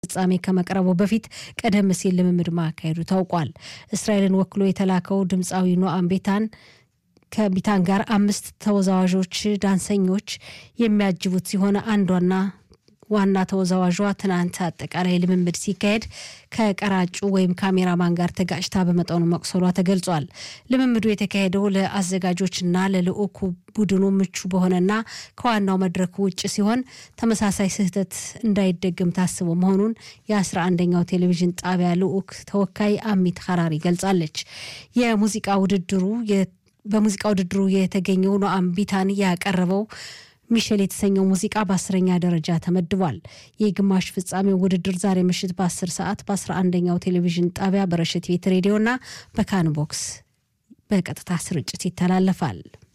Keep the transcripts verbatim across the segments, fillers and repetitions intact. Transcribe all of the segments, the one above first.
ፍጻሜ ከመቅረቡ በፊት ቀደም ሲል ልምምድ ማካሄዱ ታውቋል። እስራኤልን ወክሎ የተላከው ድምጻዊ ኖአም ቤታን ከቢታን ጋር አምስት ተወዛዋዦች ዳንሰኞች የሚያጅቡት ሲሆን አንዷና ዋና ተወዛዋጇ ትናንት አጠቃላይ ልምምድ ሲካሄድ ከቀራጩ ወይም ካሜራማን ጋር ተጋጭታ በመጠኑ መቅሰሏ ተገልጿል። ልምምዱ የተካሄደው ለአዘጋጆችና ለልኡኩ ቡድኑ ምቹ በሆነና ከዋናው መድረክ ውጭ ሲሆን ተመሳሳይ ስህተት እንዳይደገም ታስቦ መሆኑን የ11ኛው ቴሌቪዥን ጣቢያ ልኡክ ተወካይ አሚት ሐራሪ ገልጻለች። የሙዚቃ ውድድሩ በሙዚቃ ውድድሩ የተገኘው ኖአም ቤታን ያቀረበው ሚሼል የተሰኘው ሙዚቃ በአስረኛ ደረጃ ተመድቧል። የግማሽ ፍጻሜው ውድድር ዛሬ ምሽት በ10 ሰዓት በ11ኛው ቴሌቪዥን ጣቢያ በረሽት ቤት ሬዲዮና በካን ቦክስ በቀጥታ ስርጭት ይተላለፋል።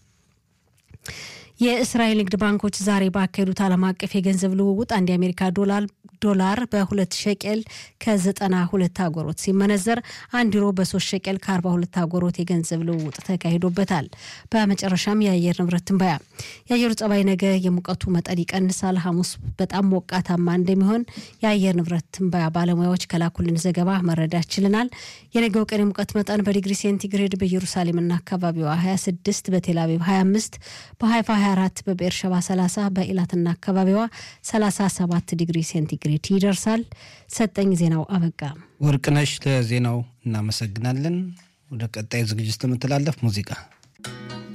የእስራኤል ንግድ ባንኮች ዛሬ ባካሄዱት ዓለም አቀፍ የገንዘብ ልውውጥ አንድ የአሜሪካ ዶላር ዶላር በሁለት ሸቄል ከዘጠና ሁለት አጎሮት ሲመነዘር አንድ ዩሮ በሶስት ሸቄል ከአርባ ሁለት አጎሮት የገንዘብ ልውውጥ ተካሂዶበታል። በመጨረሻም የአየር ንብረት ትንበያ። የአየሩ ጸባይ ነገ የሙቀቱ መጠን ይቀንሳል። ሐሙስ በጣም ሞቃታማ እንደሚሆን የአየር ንብረት ትንበያ ባለሙያዎች ከላኩልን ዘገባ መረዳት ችለናል። የነገው ቀን የሙቀት መጠን በዲግሪ ሴንቲግሬድ በኢየሩሳሌምና አካባቢዋ ሀያ ስድስት፣ በቴል አቪቭ ሀያ አምስት፣ በሃይፋ ሀያ አራት፣ በቤርሸባ ሰላሳ፣ በኢላትና አካባቢዋ ሰላሳ ሰባት ዲግሪ ሴንቲግሬድ ይደርሳል። ሰጠኝ ዜናው አበቃ። ወርቅነሽ ለዜናው እናመሰግናለን። ወደ ቀጣይ ዝግጅት ተመተላለፍ ሙዚቃ